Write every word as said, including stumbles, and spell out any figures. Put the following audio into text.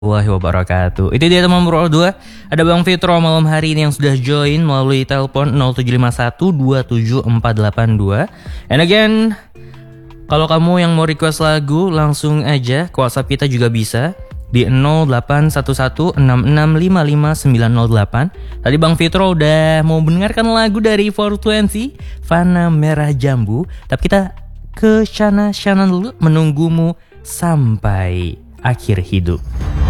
Warahmatullahi wabarakatuh. Itu dia teman bro dua. Ada Bang Fitro malam hari ini yang sudah join melalui telepon nol tujuh lima satu dua tujuh empat delapan dua. And again, kalau kamu yang mau request lagu langsung aja ke WhatsApp kita juga bisa di nol delapan satu satu enam enam lima lima sembilan nol delapan. Tadi Bang Fitro udah mau mendengarkan lagu dari four twenty, Fana Merah Jambu. Tapi kita ke Shana Shana dulu, menunggumu sampai akhir hidup.